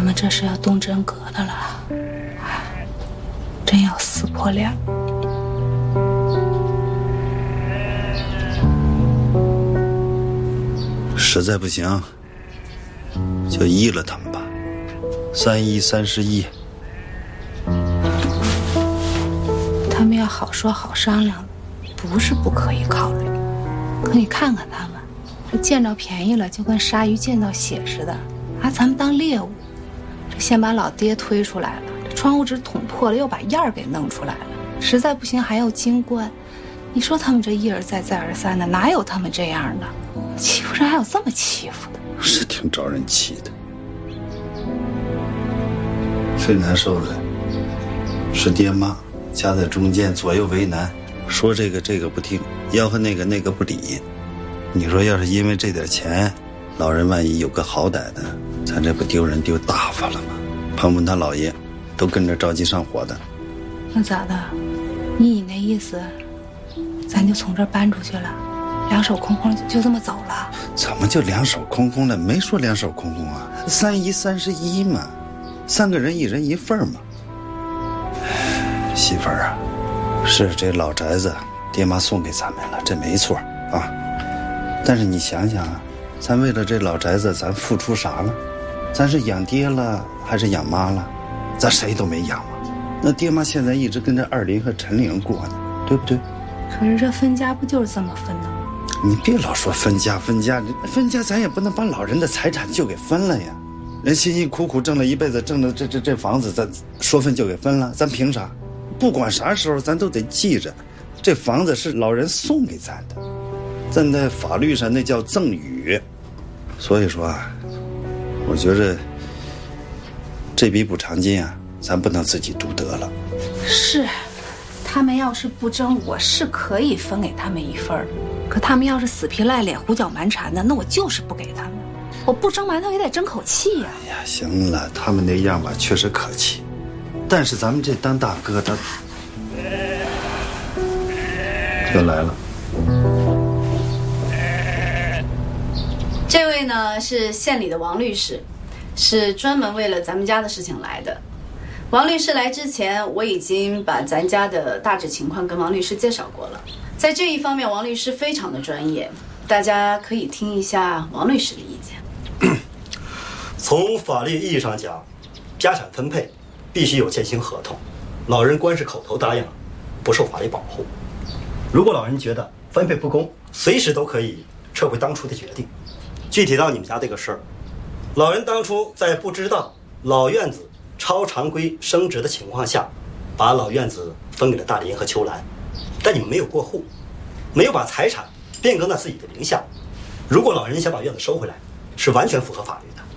们这是要动真格的了，真要撕破脸。 实在不行，就依了他们吧，31、31。 他们要好说好商量，不是不可以考虑。可你看看他们，这见着便宜了就跟鲨鱼见到血似的，拿咱们当猎物。这先把老爹推出来了，这窗户纸捅破了，又把样儿给弄出来了。实在不行还要金冠。你说他们这一而再再而三的，哪有他们这样的？欺负人还有这么欺负的？ 是挺招人气的。最难受的是爹妈夹在中间，左右为难，说这个不听，吆喝那个不理。你说要是因为这点钱，老人万一有个好歹的，咱这不丢人丢大发了吗？鹏鹏他姥爷都跟着着急上火的。 那咋的？你那意思，咱就从这儿搬出去了，两手空空就这么走了？ 怎么就两手空空了？没说两手空空啊，31、31嘛，3个人一人一份嘛。媳妇儿啊，是这老宅子爹妈送给咱们了，这没错啊。但是你想想啊，咱为了这老宅子，咱付出啥了？咱是养爹了还是养妈了？咱谁都没养嘛。那爹妈现在一直跟着二林和陈玲过呢，对不对？ 可是这分家不就是这么分的吗？ 你别老说分家，咱也不能把老人的财产就给分了呀。人辛辛苦苦挣了一辈子，挣的这房子，咱说分就给分了，咱凭啥？不管啥时候，咱都得记着，这房子是老人送给咱的，咱在法律上那叫赠与。所以说啊，我觉着这笔补偿金啊，咱不能自己独得了。 是，他们要是不争，我是可以分给他们一份的。可他们要是死皮赖脸、胡搅蛮缠的，那我就是不给他们。我不争馒头也得争口气呀。 哎呀，行了，他们那样吧，确实客气。但是咱们这当大哥的，又来了。 这位呢是县里的王律师，是专门为了咱们家的事情来的。王律师来之前，我已经把咱家的大致情况跟王律师介绍过了。在这一方面，王律师非常的专业，大家可以听一下王律师的意见。 从法律意义上讲，家产分配必须有践行合同，老人光是口头答应，不受法律保护。如果老人觉得分配不公，随时都可以撤回当初的决定。具体到你们家这个事儿，老人当初在不知道老院子超常规升值的情况下，把老院子分给了大林和秋兰，但你们没有过户，没有把财产变更到自己的名下。如果老人想把院子收回来，是完全符合法律的。